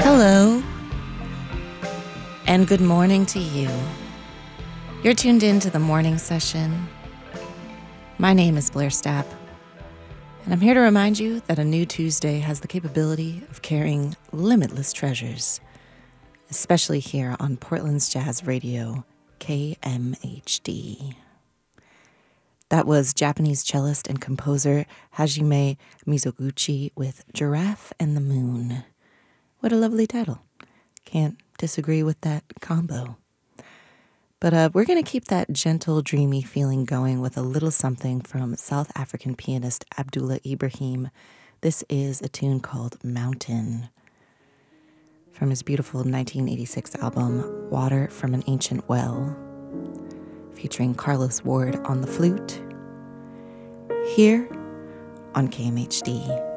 Hello, and good morning to you. You're tuned in to the morning session. My name is Blair Stapp, and I'm here to remind you that a new Tuesday has the capability of carrying limitless treasures, especially here on Portland's Jazz Radio, KMHD. That was Japanese cellist and composer Hajime Mizoguchi with Giraffe and the Moon. What a lovely title. Can't disagree with that combo. But we're going to keep that gentle, dreamy feeling going with a little something from South African pianist Abdullah Ibrahim. This is a tune called Mountain, from his beautiful 1986 album, Water from an Ancient Well, featuring Carlos Ward on the flute, here on KMHD.